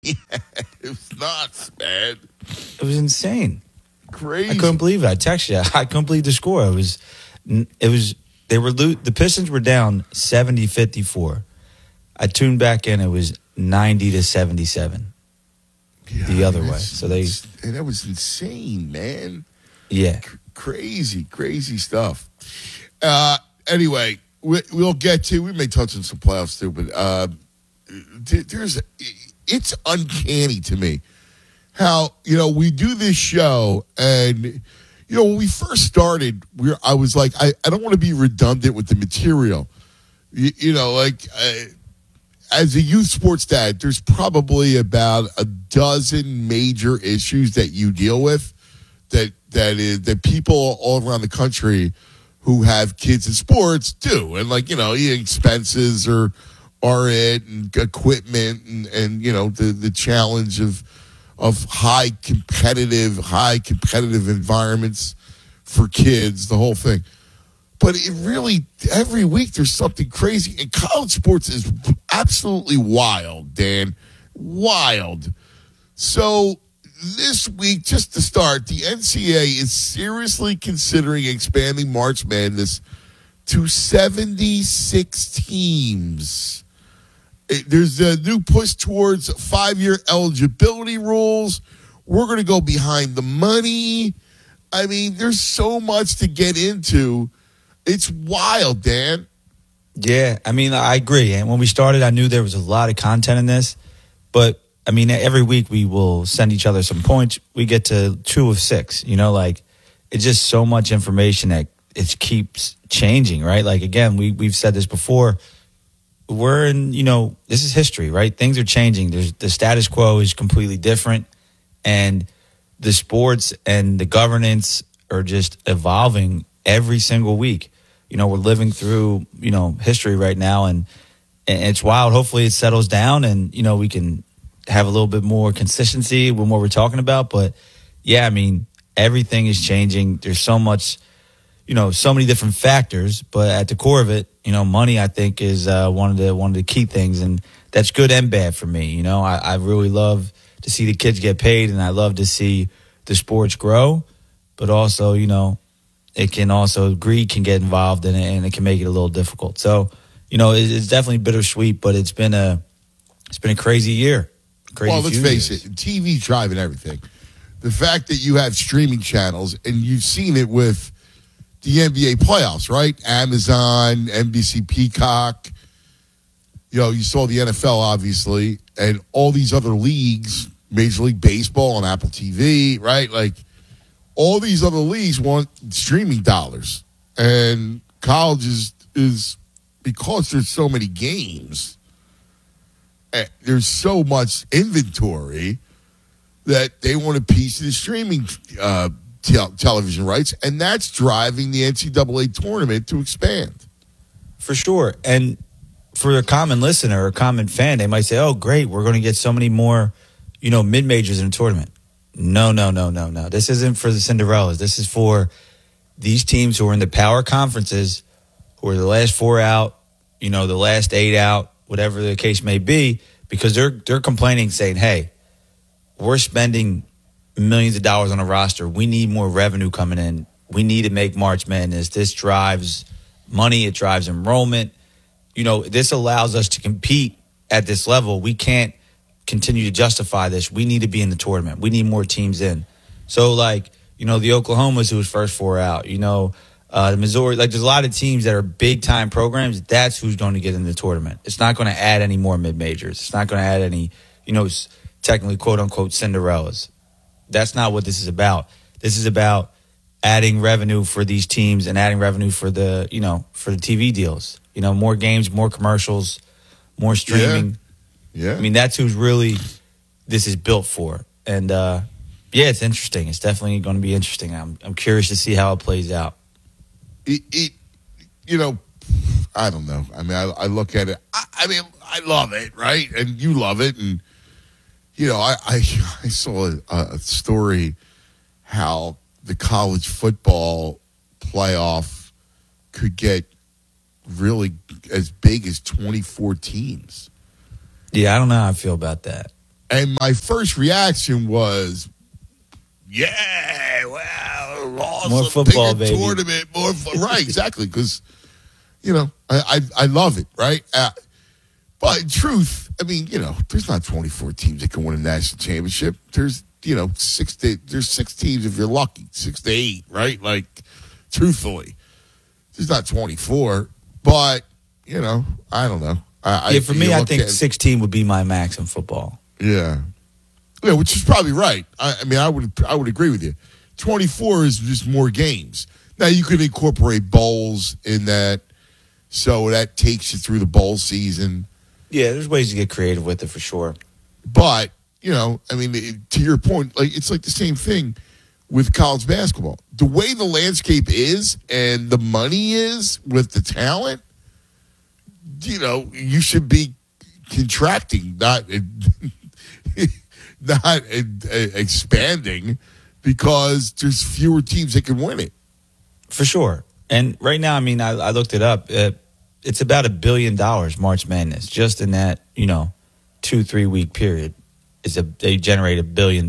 It was nuts, man. It was insane. Crazy. I couldn't believe it. I texted you. I couldn't believe the score. The Pistons were down 70-54. I tuned back in. It was 90-77. The other way. So that was insane, man. Yeah. Crazy stuff. Anyway, we'll get to. We may touch on some playoffs too, but it's uncanny to me how we do this show, and when we first started, I was like, I don't want to be redundant with the material, as a youth sports dad, there's probably about a dozen major issues that you deal with that people all around the country who have kids in sports do. And expenses are it, and equipment, and the challenge of high competitive environments for kids, the whole thing. But it really, every week there's something crazy. And college sports is absolutely wild, Dan. Wild. So this week, just to start, the NCAA is seriously considering expanding March Madness to 76 teams. There's a new push towards 5-year eligibility rules. We're going to go behind the money. I mean, there's so much to get into. It's wild, Dan. Yeah, I mean, I agree. And when we started, I knew there was a lot of content in this. But, I mean, every week we will send each other some points. We get to 2 of 6. It's just so much information that it keeps changing, right? Like, again, we've said this before. We're in, this is history, right? Things are changing. The status quo is completely different. And the sports and the governance are just evolving every single week. We're living through, history right now, and it's wild. Hopefully it settles down and, we can have a little bit more consistency with what we're talking about. But yeah, I mean, everything is changing. There's so much, so many different factors, but at the core of it, money, I think, is one of the key things, and that's good and bad for me. I really love to see the kids get paid, and I love to see the sports grow, but also, it can also, greed can get involved in it, and it can make it a little difficult. So, it's definitely bittersweet, but it's been a crazy year. Well, let's face it, TV's driving everything. The fact that you have streaming channels, and you've seen it with the NBA playoffs, right? Amazon, NBC Peacock. You saw the NFL, obviously, and all these other leagues, Major League Baseball on Apple TV, right? Like, all these other leagues want streaming dollars. And college is because there's so many games, there's so much inventory that they want a piece of the streaming television rights, and that's driving the NCAA tournament to expand. For sure. And for a common listener or a common fan, they might say, oh, great, we're going to get so many more, mid-majors in the tournament. No. This isn't for the Cinderellas. This is for these teams who are in the power conferences, who are the last 4 out, the last 8 out, whatever the case may be, because they're complaining, saying, hey, we're spending millions of dollars on a roster. We need more revenue coming in. We need to make March Madness. This drives money. It drives enrollment. This allows us to compete at this level. We can't continue to justify this. We need to be in the tournament. We need more teams in. So, the Oklahomas who was first 4 out, the Missouri, there's a lot of teams that are big-time programs. That's who's going to get in the tournament. It's not going to add any more mid-majors. It's not going to add any, technically, quote-unquote, Cinderellas. That's not what this is about. This is about adding revenue for these teams and adding revenue for the, for the TV deals. More games, more commercials, more streaming. Yeah. I mean, that's who's really this is built for. And, it's interesting. It's definitely going to be interesting. I'm curious to see how it plays out. I don't know. I mean, I look at it. I love it, right? And you love it. And, I saw a story how the college football playoff could get really as big as 24 teams. Yeah, I don't know how I feel about that. And my first reaction was, yeah, well, awesome. More football, bigger baby. tournament, more right, exactly, because, I love it, right? But in truth, I mean, there's not 24 teams that can win a national championship. There's, 6 teams if you're lucky, 6 to 8, right? Like, truthfully, there's not 24, but, I don't know. For me, I think 16 would be my max in football. Yeah, which is probably right. I mean, I would agree with you. 24 is just more games. Now you could incorporate bowls in that, so that takes you through the bowl season. Yeah, there's ways to get creative with it for sure. But I mean, to your point, like it's like the same thing with college basketball. The way the landscape is and the money is with the talent, you should be contracting, not expanding, because there's fewer teams that can win it. For sure. And right now, I mean, I looked it up. It's about $1 billion March Madness. Just in that, 2-3 week period, they generate $1 billion.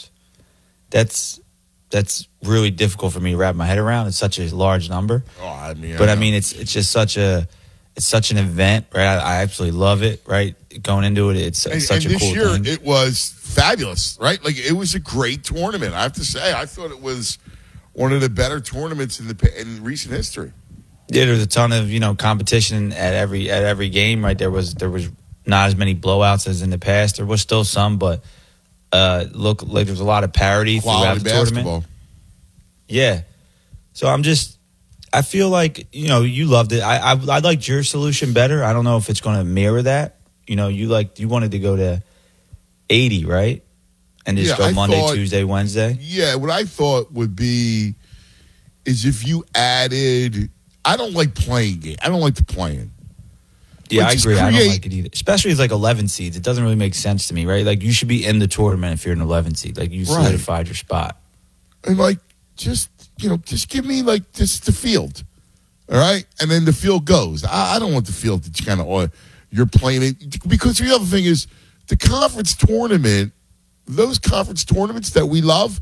That's really difficult for me to wrap my head around. It's such a large number. Oh, I mean, it's just such an event, right? I absolutely love it, right? Going into it, it's such a cool thing. And this year, it was fabulous, right? Like, it was a great tournament. I have to say, I thought it was one of the better tournaments in recent history. Yeah, there's a ton of competition at every game, right? There was not as many blowouts as in the past. There was still some, but look like there's a lot of parity throughout the tournament. Yeah, so I feel like you loved it. I liked your solution better. I don't know if it's going to mirror that. You wanted to go to 80, right? And just go Monday, Tuesday, Wednesday. Yeah, what I thought would be is if you added. I don't like playing game. I don't like the playing. Yeah, I agree. I don't like it either. Especially as like 11 seeds. It doesn't really make sense to me, right? Like you should be in the tournament if you're an 11 seed. Like you solidified your spot. And like just give me like just the field. All right? And then the field goes. I don't want the field to kind of you're playing it, because the other thing is the conference tournament, those conference tournaments that we love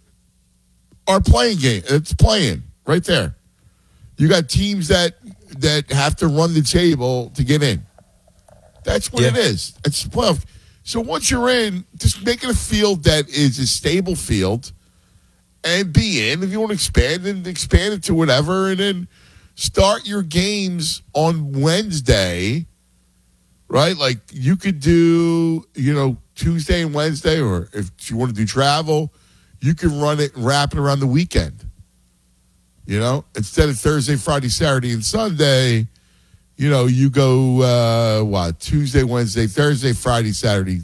are playing game. It's playing right there. You got teams that have to run the table to get in. That's what it is. It's playoff. So once you're in, just make it a field that is a stable field and be in. If you want to expand, then expand it to whatever, and then start your games on Wednesday, right? Like you could do, Tuesday and Wednesday, or if you want to do travel, you can run it and wrap it around the weekend. Instead of Thursday, Friday, Saturday, and Sunday, you go, Tuesday, Wednesday, Thursday, Friday, Saturday,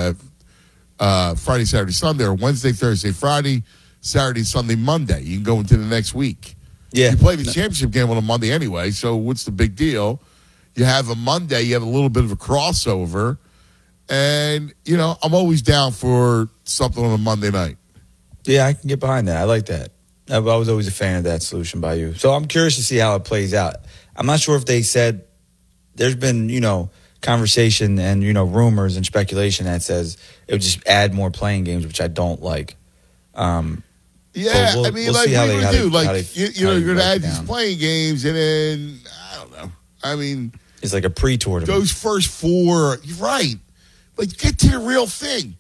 Friday, Saturday, Sunday, or Wednesday, Thursday, Friday, Saturday, Sunday, Monday. You can go into the next week. Yeah. You play the championship game on a Monday anyway, so what's the big deal? You have a Monday, you have a little bit of a crossover, and, I'm always down for something on a Monday night. Yeah, I can get behind that. I like that. I was always a fan of that solution by you. So I'm curious to see how it plays out. I'm not sure if they said there's been, conversation and, rumors and speculation that says it would just add more playing games, which I don't like. Yeah, we'll what are you going to do? Like, you're going to add these playing games, and then, I don't know. I mean, it's like a pre-tournament. Those first 4, you're right. Like, get to the real thing.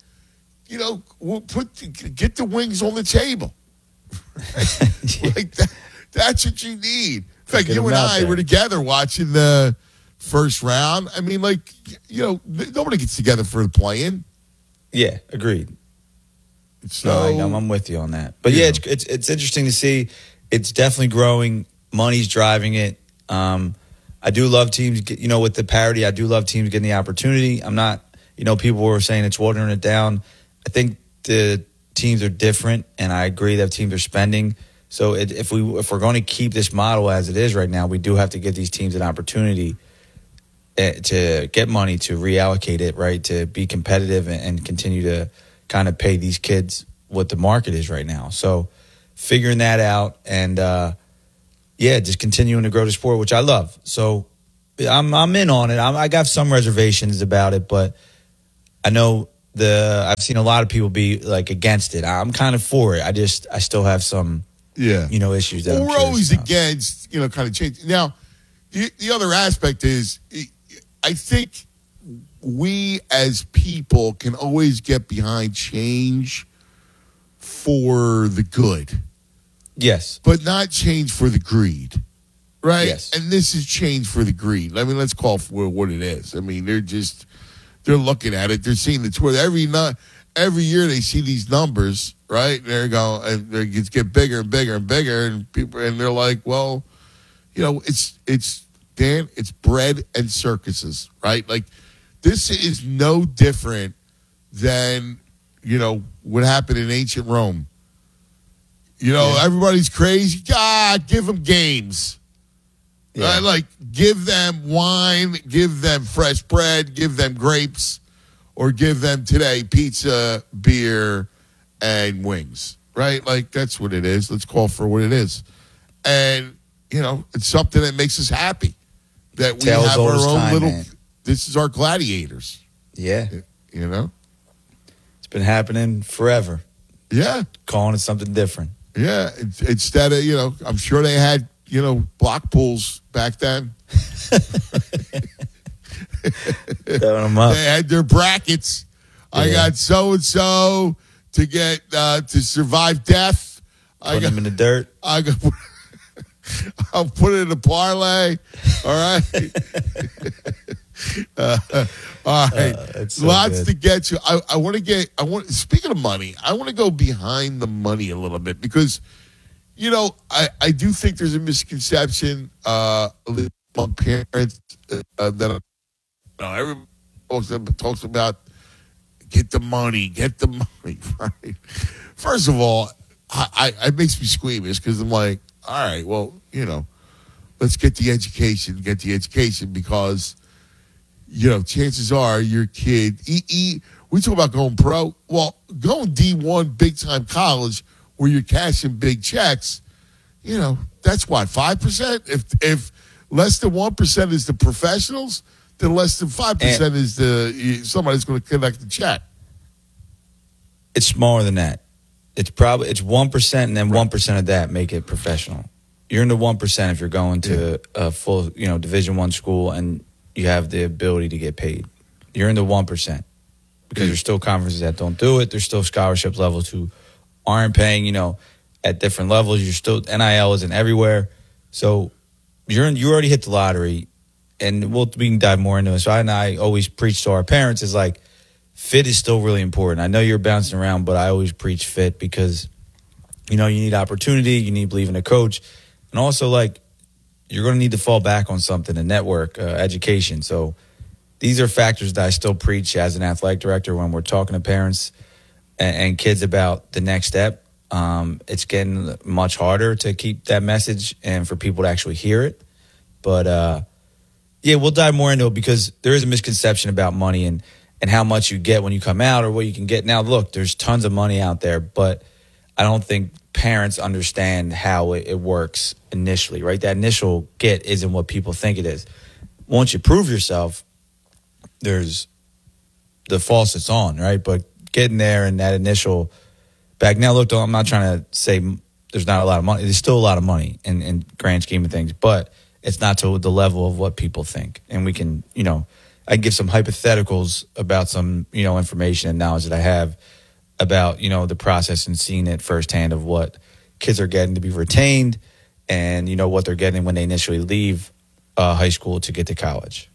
Get the wings on the table. Like that's what you need. In fact, you and I were together watching the first round. I mean, like, nobody gets together for the play-in. Yeah, agreed. So no, I'm with you on that. But yeah, it's interesting to see. It's definitely growing. Money's driving it. I do love teams. With the parity, I do love teams getting the opportunity. I'm not. People were saying it's watering it down. I think the teams are different, and I agree that teams are spending. So if we're going to keep this model as it is right now, we do have to give these teams an opportunity to get money, to reallocate it, right, to be competitive and continue to kind of pay these kids what the market is right now. So figuring that out and, just continuing to grow the sport, which I love. So I'm in on it. I got some reservations about it, but I know I've seen a lot of people be like against it. I'm kind of for it. I still have some issues that we're always against kind of change. Now, the other aspect is I think we as people can always get behind change for the good. Yes. But not change for the greed. Right? Yes. And this is change for the greed. I mean, let's call for what it is. I mean, they're looking at it. They're seeing the Twitter. Every year they see these numbers, right? They're going, and they get bigger and bigger and bigger. And they're like, well, it's Dan, it's bread and circuses, right? Like, this is no different than, what happened in ancient Rome. Everybody's crazy. God, give them games. Yeah. Right? Like, give them wine, give them fresh bread, give them grapes, or give them today pizza, beer, and wings. Right? Like, that's what it is. Let's call for what it is. And, it's something that makes us happy. That we have our own little... Man. This is our gladiators. Yeah. It's been happening forever. Yeah. Calling it something different. Yeah. Instead of, I'm sure they had, block pools back then. Them up. They had their brackets. Yeah. I got so-and-so to get, to survive death. Put them in the dirt. I'll put it in a parlay. All right. All right. So lots good. To get to. I want to speaking of money, I want to go behind the money a little bit because, I do think there's a misconception among parents that everyone talks about get the money. Right? First of all, it makes me squeamish because I'm like, all right, well, let's get the education because, chances are your kid, we talk about going pro. Well, going D1 big time college where you're cashing big checks, that's what, 5%? If less than 1% is the professionals, then less than 5% is somebody's going to collect the check. It's smaller than that. It's 1%, and then 1% of that make it professional. You're in the 1% if you're going to a full, Division I school and you have the ability to get paid. You're in the 1% because there's still conferences that don't do it. There's still scholarship levels who aren't paying, at different levels. You're still NIL isn't everywhere, so you already hit the lottery, and we can dive more into it. So I always preach to our parents is like, fit is still really important. I know you're bouncing around, but I always preach fit because, you need opportunity, you need to believe in a coach, and also like you're going to need to fall back on something, a network, education. So these are factors that I still preach as an athletic director when we're talking to parents and kids about the next step. It's getting much harder to keep that message and for people to actually hear it. But we'll dive more into it because there is a misconception about money and how much you get when you come out or what you can get. Now, look, there's tons of money out there, but I don't think parents understand how it works initially, right? That initial get isn't what people think it is. Once you prove yourself, there's the faucet's on, right? But getting there and that initial back. Now, look, I'm not trying to say there's not a lot of money. There's still a lot of money in grand scheme of things, but it's not to the level of what people think. And we can, I can give some hypotheticals about some, information and knowledge that I have about, the process and seeing it firsthand of what kids are getting to be retained and, what they're getting when they initially leave high school to get to college.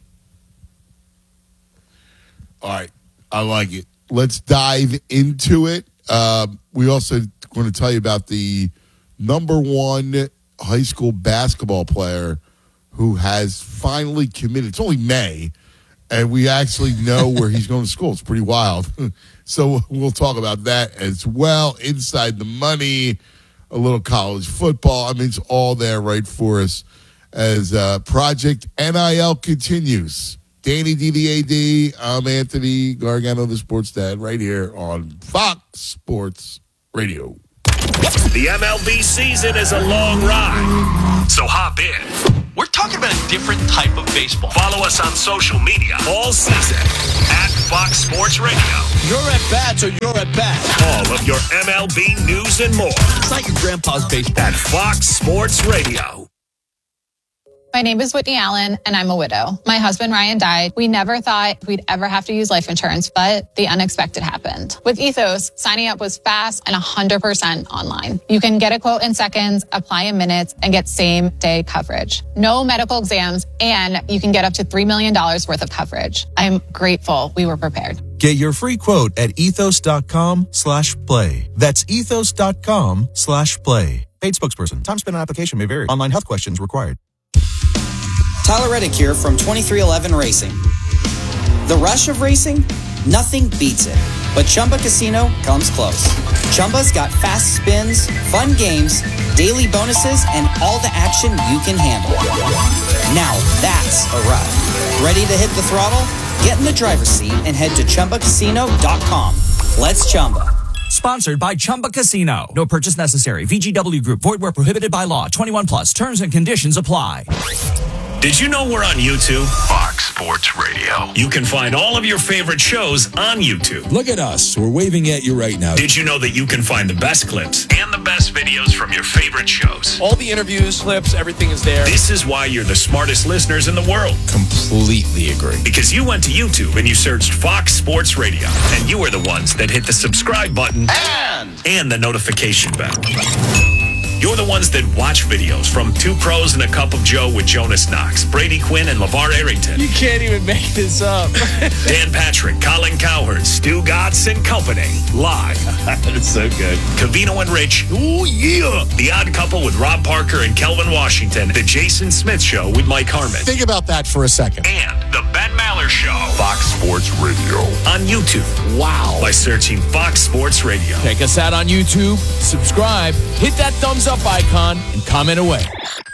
All right. I like it. Let's dive into it. We also want to tell you about the number one high school basketball player who has finally committed. It's only May. And we actually know where he's going to school. It's pretty wild. So we'll talk about that as well. Inside the money, a little college football. I mean, it's all there right for us as Project NIL continues. Danny DDAD, I'm Anthony Gargano, the sports dad, right here on Fox Sports Radio. The MLB season is a long ride. So hop in. We're talking talking about a different type of baseball. Follow us on social media all season at Fox Sports Radio. Your at-bats or your at-bats. All of your MLB news and more. It's not your grandpa's baseball. At Fox Sports Radio. My name is Whitney Allen, and I'm a widow. My husband, Ryan, died. We never thought we'd ever have to use life insurance, but the unexpected happened. With Ethos, signing up was fast and 100% online. You can get a quote in seconds, apply in minutes, and get same-day coverage. No medical exams, and you can get up to $3 million worth of coverage. I'm grateful we were prepared. Get your free quote at ethos.com/play. That's ethos.com/play. Paid spokesperson. Time spent on application may vary. Online health questions required. Tyler Reddick here from 2311 Racing. The rush of racing? Nothing beats it. But Chumba Casino comes close. Chumba's got fast spins, fun games, daily bonuses, and all the action you can handle. Now that's a ride. Ready to hit the throttle? Get in the driver's seat and head to ChumbaCasino.com. Let's Chumba. Sponsored by Chumba Casino. No purchase necessary. VGW Group. Void where prohibited by law. 21 plus. Terms and conditions apply. Did you know we're on YouTube? Fox Sports Radio. You can find all of your favorite shows on YouTube. Look at us. We're waving at you right now. Did you know that you can find the best clips and the best videos from your favorite shows? All the interviews, clips, everything is there. This is why you're the smartest listeners in the world. Completely agree. Because you went to YouTube and you searched Fox Sports Radio. And you are the ones that hit the subscribe button and the notification bell. You're the ones that watch videos from Two Pros and a Cup of Joe with Jonas Knox, Brady Quinn, and LeVar Arrington. You can't even make this up. Dan Patrick, Colin Cowherd, Stu Gatz and Company. Live. That's so good. Covino and Rich. Ooh, yeah. The Odd Couple with Rob Parker and Kelvin Washington. The Jason Smith Show with Mike Harmon. Think about that for a second. And the Ben Maller Show. Fox Sports Radio. On YouTube. Wow. By searching Fox Sports Radio. Check us out on YouTube. Subscribe. Hit that thumbs up icon and comment away.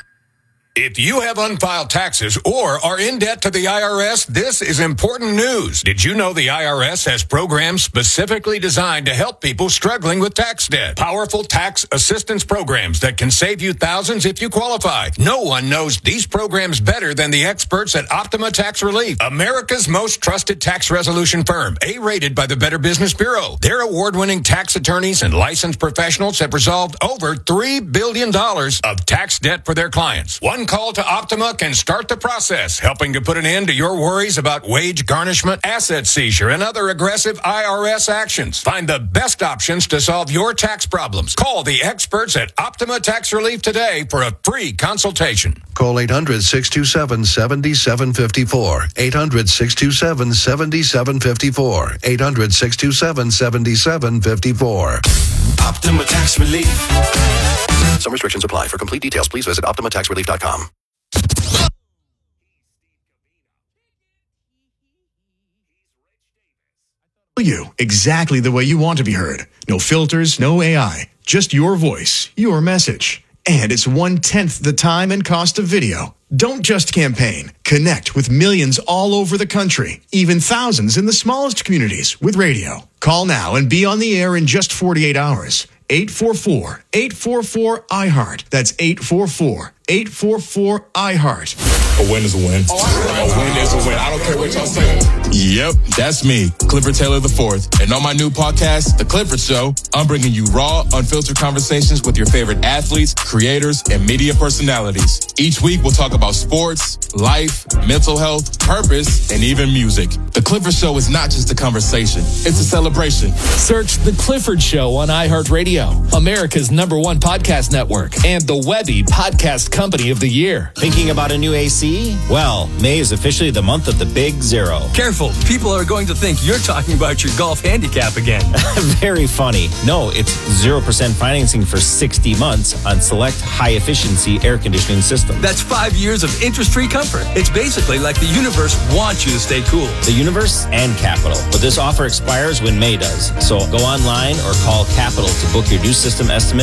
If you have unfiled taxes or are in debt to the IRS, this is important news. Did you know the IRS has programs specifically designed to help people struggling with tax debt? Powerful tax assistance programs that can save you thousands if you qualify. No one knows these programs better than the experts at Optima Tax Relief, America's most trusted tax resolution firm, A-rated by the Better Business Bureau. Their award-winning tax attorneys and licensed professionals have resolved over $3 billion of tax debt for their clients. One call to Optima can start the process, helping to put an end to your worries about wage garnishment, asset seizure, and other aggressive IRS actions. Find the best options to solve your tax problems. Call the experts at Optima Tax Relief today for a free consultation. Call 800-627-7754. 800-627-7754. 800-627-7754. Optima Tax Relief. Some restrictions apply. For complete details, please visit OptimaTaxRelief.com. You exactly the way you want to be heard. No filters, no AI. Just your voice, your message. And it's 1/10 the time and cost of video. Don't just campaign. Connect with millions all over the country, even thousands in the smallest communities with radio. Call now and be on the air in just 48 hours. 844-844-iHeart. That's 844-844-iHeart. A win is a win. A win is a win. I don't care what y'all say. Yep, that's me, Clifford Taylor IV. And on my new podcast, The Clifford Show, I'm bringing you raw, unfiltered conversations with your favorite athletes, creators, and media personalities. Each week, we'll talk about sports, life, mental health, purpose, and even music. The Clifford Show is not just a conversation. It's a celebration. Search The Clifford Show on iHeartRadio, America's #1 podcast network, and the Webby Podcast Company of the Year. Thinking about a new AC? Well, May is officially the month of the Big Zero. Careful, people are going to think you're talking about your golf handicap again. Very funny. No, it's 0% financing for 60 months on select high-efficiency air conditioning systems. That's 5 years of interest-free comfort. It's basically like the universe wants you to stay cool. The universe and Capital. But this offer expires when May does. So go online or call Capital to book your new system estimate